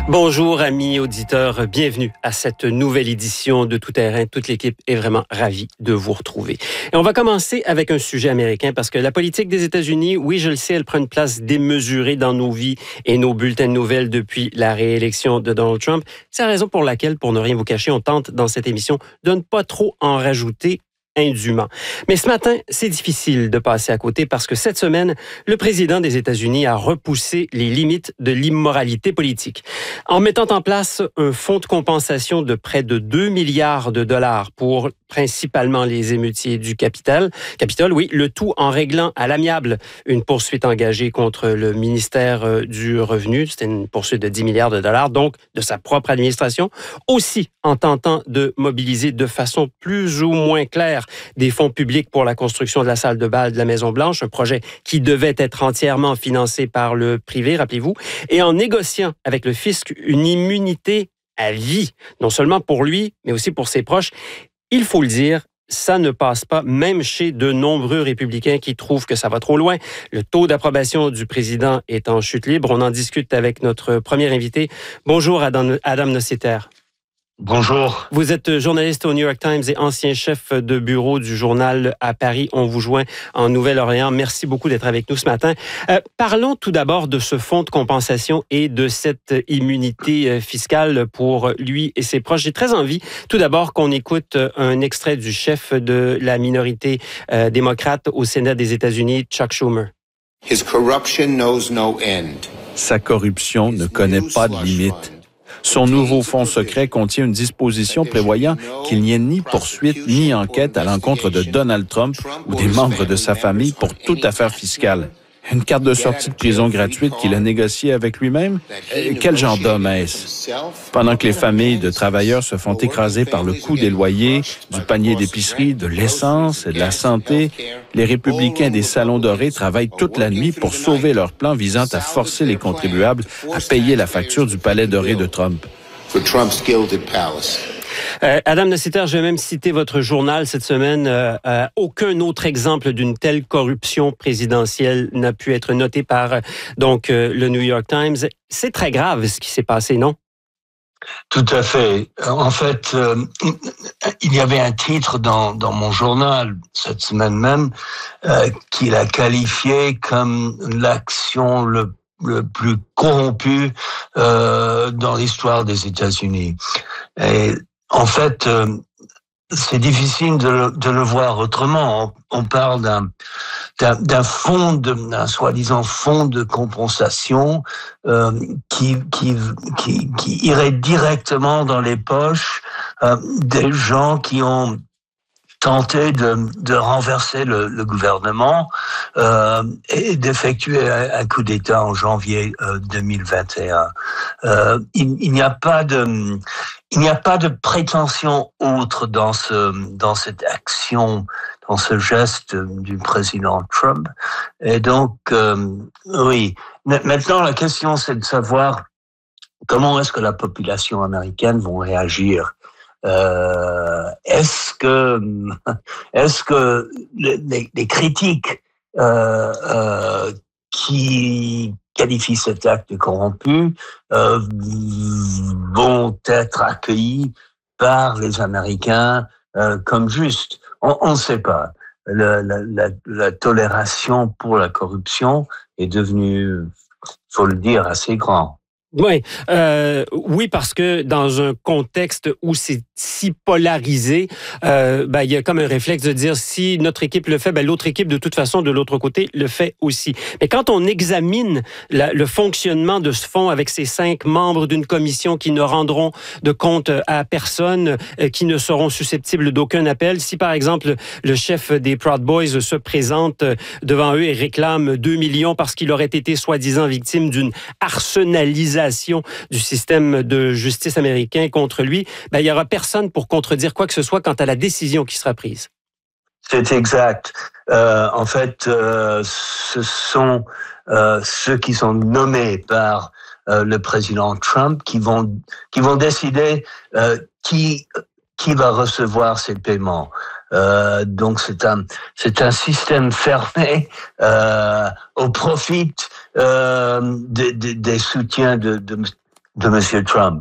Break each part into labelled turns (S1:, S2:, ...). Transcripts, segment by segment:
S1: Bonjour amis auditeurs, bienvenue à cette nouvelle édition de Tout Terrain. Toute l'équipe est vraiment ravie de vous retrouver. Et on va commencer avec un sujet américain parce que la politique des États-Unis, oui je le sais, elle prend une place démesurée dans nos vies et nos bulletins de nouvelles depuis la réélection de Donald Trump. C'est la raison pour laquelle, pour ne rien vous cacher, on tente dans cette émission de ne pas trop en rajouter indûment. Mais ce matin, c'est difficile de passer à côté parce que cette semaine, le président des États-Unis a repoussé les limites de l'immoralité politique en mettant en place un fonds de compensation de près de 2 milliards de dollars pour principalement les émeutiers du Capitole, oui, le tout en réglant à l'amiable une poursuite engagée contre le ministère du Revenu. C'était une poursuite de 10 milliards de dollars, donc de sa propre administration, aussi en tentant de mobiliser de façon plus ou moins claire des fonds publics pour la construction de la salle de bal de la Maison-Blanche, un projet qui devait être entièrement financé par le privé, rappelez-vous, et en négociant avec le fisc une immunité à vie, non seulement pour lui, mais aussi pour ses proches. Il faut le dire, ça ne passe pas, même chez de nombreux républicains qui trouvent que ça va trop loin. Le taux d'approbation du président est en chute libre. On en discute avec notre premier invité. Bonjour Adam Nociter.
S2: Bonjour.
S1: Vous êtes journaliste au New York Times et ancien chef de bureau du journal à Paris. On vous joint en Nouvelle-Orléans. Merci beaucoup d'être avec nous ce matin. Parlons tout d'abord de ce fonds de compensation et de cette immunité fiscale pour lui et ses proches. J'ai très envie, tout d'abord, qu'on écoute un extrait du chef de la minorité démocrate au Sénat des États-Unis, Chuck Schumer.
S3: His corruption knows no end.
S4: Sa corruption ne connaît pas de limite. Son nouveau fonds secret contient une disposition prévoyant qu'il n'y ait ni poursuite ni enquête à l'encontre de Donald Trump ou des membres de sa famille pour toute affaire fiscale. Une carte de sortie de prison gratuite qu'il a négociée avec lui-même? Quel genre d'homme est-ce? Pendant que les familles de travailleurs se font écraser par le coût des loyers, du panier d'épicerie, de l'essence et de la santé, les républicains des salons dorés travaillent toute la nuit pour sauver leur plan visant à forcer les contribuables à payer la facture du palais doré de Trump.
S1: Adam Nociter, je vais même citer votre journal cette semaine. Aucun autre exemple d'une telle corruption présidentielle n'a pu être noté par le New York Times. C'est très grave ce qui s'est passé, non?
S2: Tout à fait. En fait, il y avait un titre dans mon journal cette semaine même qu'il a qualifié comme l'action le plus corrompu dans l'histoire des États-Unis. Et en fait, c'est difficile de le voir autrement. On parle d'un soi-disant fonds de compensation qui irait directement dans les poches des gens qui ont tenté de renverser le gouvernement et d'effectuer un coup d'État en janvier 2021. Il n'y a pas de prétention autre dans cette action, dans ce geste du président Trump. Et donc, oui. Maintenant, la question, c'est de savoir comment est-ce que la population américaine va réagir. Est-ce que les critiques qui qualifient cet acte de corrompu vont être accueillis par les Américains comme justes? On ne sait pas. La tolération pour la corruption est devenue, faut le dire, assez grande.
S1: Oui, parce que dans un contexte où c'est si polarisé, il y a comme un réflexe de dire si notre équipe le fait, l'autre équipe de toute façon de l'autre côté le fait aussi. Mais quand on examine le fonctionnement de ce fonds avec ses 5 membres d'une commission qui ne rendront de compte à personne, qui ne seront susceptibles d'aucun appel, si par exemple le chef des Proud Boys se présente devant eux et réclame 2 millions parce qu'il aurait été soi-disant victime d'une arsenalisation du système de justice américain contre lui, il n'y aura personne pour contredire quoi que ce soit quant à la décision qui sera prise.
S2: C'est exact. En fait, ce sont ceux qui sont nommés par le président Trump qui vont décider qui va recevoir ces paiements. Donc c'est un système fermé au profit des soutiens de de Monsieur Trump.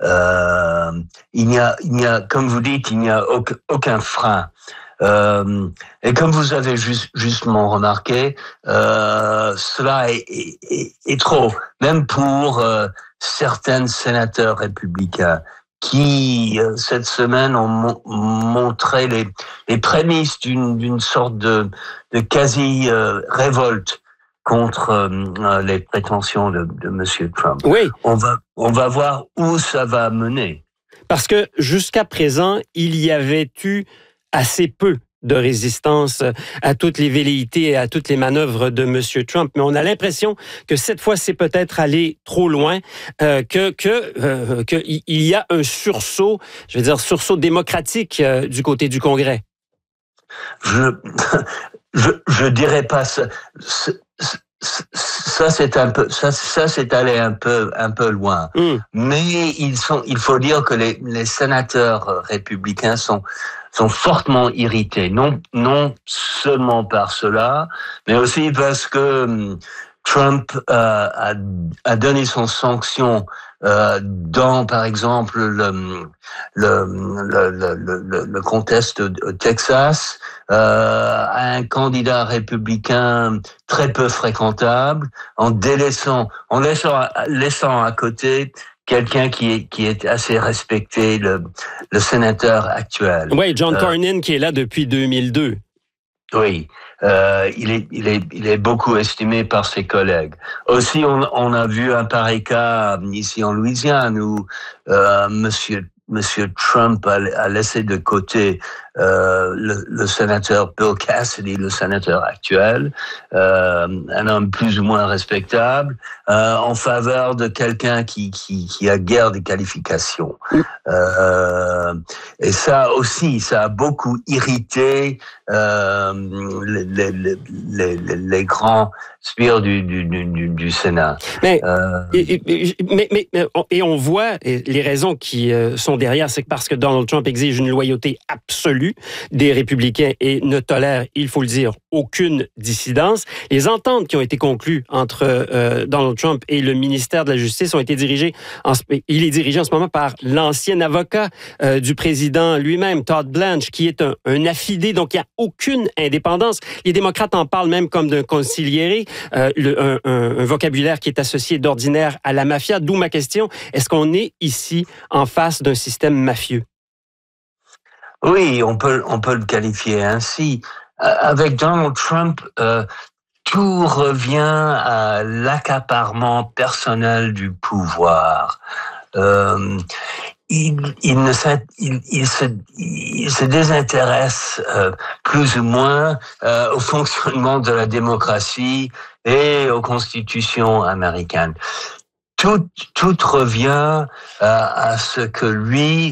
S2: Il n'y a, comme vous dites, il n'y a aucun frein. Et comme vous avez justement remarqué, cela est trop, même pour certains sénateurs républicains qui, cette semaine, ont montré les prémices d'une sorte de quasi-révolte contre les prétentions de Monsieur Trump.
S1: Oui.
S2: On va voir où ça va mener.
S1: Parce que jusqu'à présent, il y avait eu assez peu de résistance à toutes les velléités et à toutes les manœuvres de M. Trump. Mais on a l'impression que cette fois, c'est peut-être aller trop loin, qu'il y a un sursaut, je veux dire, sursaut démocratique du côté du Congrès.
S2: Je dirais pas ça. Ça c'est allé un peu loin. Mais il faut dire que les sénateurs républicains sont fortement irrités, non seulement par cela, mais aussi parce que Trump a donné son sanction dans, par exemple, le contest de Texas, à un candidat républicain très peu fréquentable, en laissant à côté quelqu'un qui est assez respecté, le sénateur actuel.
S1: Oui, John Cornyn, qui est là depuis 2002.
S2: Oui, il est beaucoup estimé par ses collègues. Aussi, on a vu un pareil cas ici en Louisiane où Monsieur Trump a laissé de côté le sénateur Bill Cassidy, le sénateur actuel, un homme plus ou moins respectable, en faveur de quelqu'un qui a guère de qualifications. Et ça aussi, ça a beaucoup irrité les grands sbires du Sénat.
S1: Mais on voit les raisons qui sont derrière, c'est parce que Donald Trump exige une loyauté absolue des républicains et ne tolère, il faut le dire, aucune dissidence. Les ententes qui ont été conclues entre Donald Trump et le ministère de la Justice ont été dirigées, il est dirigé en ce moment par l'ancien avocat du président lui-même, Todd Blanche, qui est un affidé, donc il n'y a aucune indépendance. Les démocrates en parlent même comme d'un consigliere, un vocabulaire qui est associé d'ordinaire à la mafia, d'où ma question, est-ce qu'on est ici en face d'un système mafieux?
S2: Oui, on peut le qualifier ainsi. Avec Donald Trump, tout revient à l'accaparement personnel du pouvoir. Il se désintéresse plus ou moins au fonctionnement de la démocratie et aux constitutions américaines. Tout revient à ce que lui,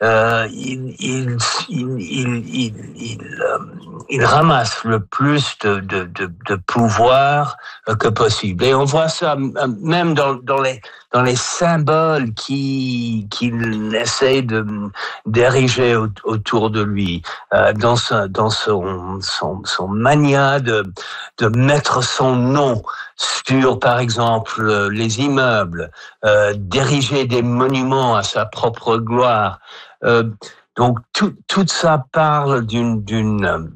S2: il ramasse le plus de pouvoir que possible. Et on voit ça même dans les symboles qu'il essaie d'ériger autour de lui, dans son mania de mettre son nom sur, par exemple, les immeubles, d'ériger des monuments à sa propre gloire. Donc tout ça parle d'une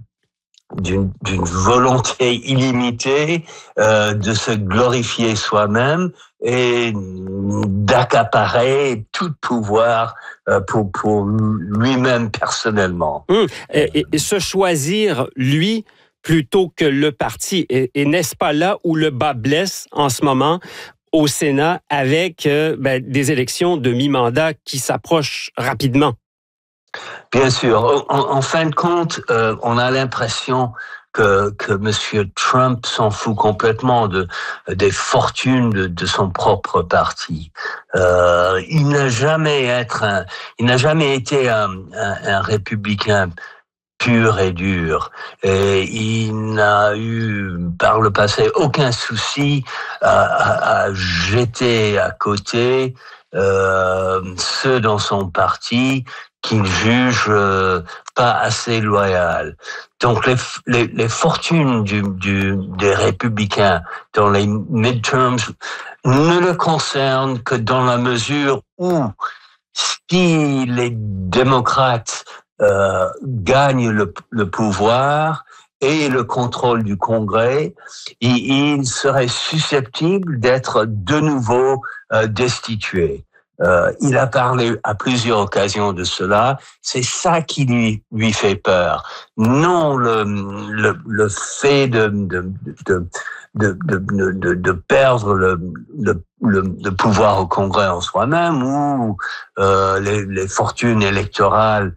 S2: volonté illimitée de se glorifier soi-même et d'accaparer tout pouvoir pour lui-même personnellement.
S1: Et se choisir, lui, plutôt que le parti. Et n'est-ce pas là où le bas blesse en ce moment au Sénat avec des élections de mi-mandat qui s'approchent rapidement?
S2: Bien sûr. En fin de compte, on a l'impression que M. Trump s'en fout complètement des fortunes de son propre parti. Il n'a jamais été un républicain pur et dur. Et il n'a eu, par le passé, aucun souci à jeter à côté ceux dans son parti qu'il juge pas assez loyal. Donc les fortunes des républicains dans les midterms ne le concernent que dans la mesure où si les démocrates gagnent le pouvoir et le contrôle du Congrès, il serait susceptible d'être de nouveau destitué. Il a parlé à plusieurs occasions de cela. C'est ça qui lui fait peur. Non le fait de perdre le pouvoir au Congrès en soi-même ou les fortunes électorales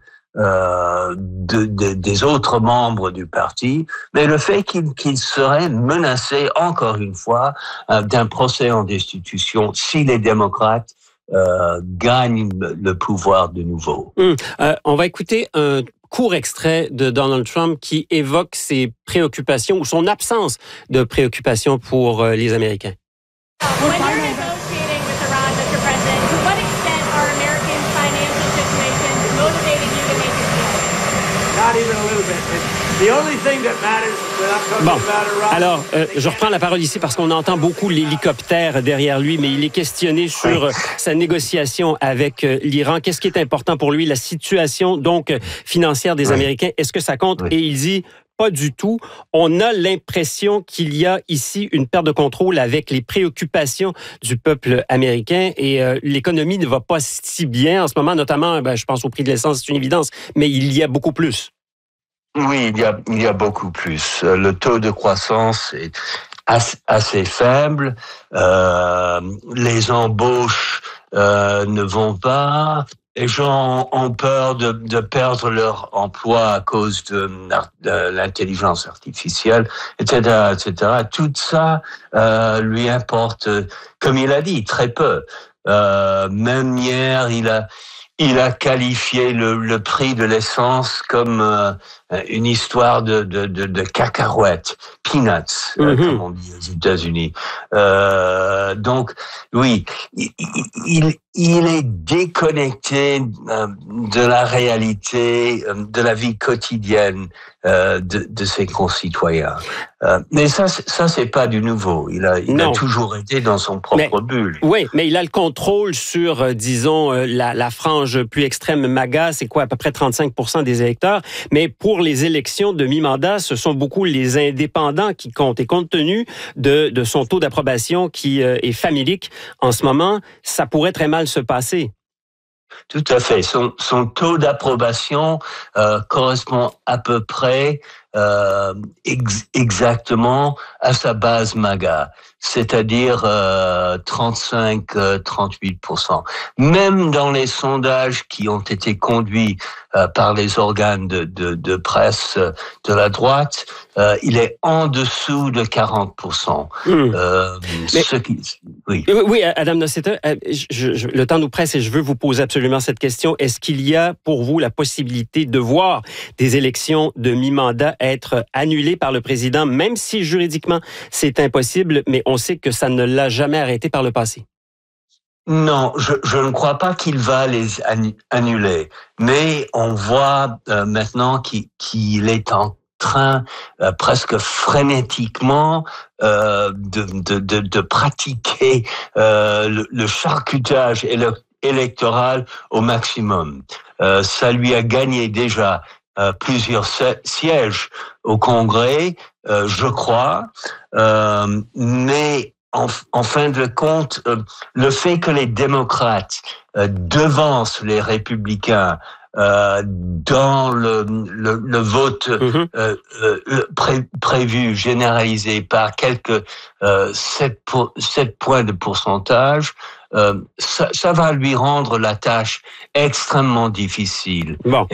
S2: des autres membres du parti, mais le fait qu'il serait menacé, encore une fois, d'un procès en destitution si les démocrates gagnent le pouvoir de nouveau.
S1: On va écouter un court extrait de Donald Trump qui évoque ses préoccupations ou son absence de préoccupations pour les Américains.
S5: When you're negotiating with Iran, Mr. President, to what extent are Americans' financial situations motivating you to make a deal?
S6: Not even a little bit. The only thing that matters when I'm talking about Iran.
S1: Alors, je reprends la parole ici parce qu'on entend beaucoup l'hélicoptère derrière lui, mais il est questionné sur sa négociation avec l'Iran. Qu'est-ce qui est important pour lui? La situation donc financière des Américains, est-ce que ça compte? Et il dit pas du tout. On a l'impression qu'il y a ici une perte de contrôle avec les préoccupations du peuple américain et l'économie ne va pas si bien en ce moment, notamment, je pense au prix de l'essence, c'est une évidence, mais il y a beaucoup plus.
S2: Oui, il y a beaucoup plus. Le taux de croissance est assez faible. Les embauches ne vont pas. Les gens ont peur de perdre leur emploi à cause de l'intelligence artificielle, etc., etc. Tout ça lui importe, comme il a dit, très peu. Même hier, il a qualifié le prix de l'essence comme une histoire de cacahuètes, peanuts, comme on dit aux États-Unis. Donc, oui, il est déconnecté de la réalité, de la vie quotidienne de ses concitoyens. Mais ça c'est pas du nouveau. Il a toujours été dans son propre bulle.
S1: Oui, mais il a le contrôle sur, disons, la frange plus extrême MAGA, c'est quoi, à peu près 35% des électeurs. Mais pour les élections de mi-mandat, ce sont beaucoup les indépendants qui comptent. Et compte tenu de son taux d'approbation qui est famélique en ce moment, ça pourrait très mal se passer.
S2: Tout à fait. Son taux d'approbation correspond à peu près exactement à sa base MAGA, c'est-à-dire 35-38%. Même dans les sondages qui ont été conduits par les organes de presse de la droite, il est en dessous de 40%.
S1: Oui, Adam Noceta, le temps nous presse et je veux vous poser absolument cette question. Est-ce qu'il y a pour vous la possibilité de voir des élections de mi-mandat être annulées par le président, même si juridiquement c'est impossible, mais on sait que ça ne l'a jamais arrêté par le passé?
S2: Non, je ne crois pas qu'il va les annuler, mais on voit maintenant qu'il est en train presque frénétiquement de pratiquer le charcutage électoral au maximum. Ça lui a gagné déjà plusieurs sièges au Congrès, je crois, mais en fin de compte, le fait que les démocrates devancent les républicains dans le vote prévu, généralisé par quelques 7 points de pourcentage, ça va lui rendre la tâche extrêmement difficile.
S1: Bon.